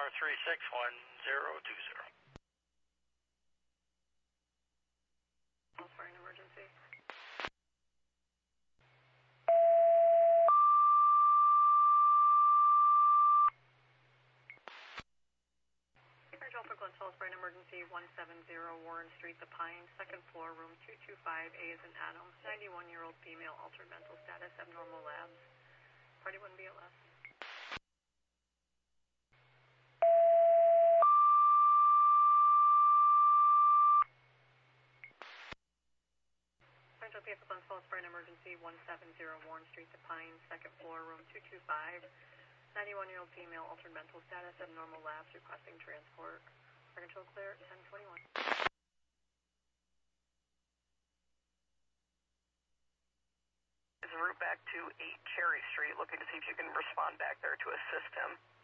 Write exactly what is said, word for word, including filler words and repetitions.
R three six one zero two zero. For an emergency. Control for Glen Falls for an emergency, one seven zero Warren Street, The Pines, second floor, room two two five, A is in Adam, ninety-one-year-old female, altered mental status, abnormal labs. Party one B L S. Central P F Glen Falls for an emergency, one seven zero Warren Street, The Pines, second floor, room two two five, ninety-one-year-old female, altered mental status, abnormal labs, requesting transport. Fire control clear, ten twenty-one. Is en route back to eight Cherry Street, looking to see if you can respond back there to assist him.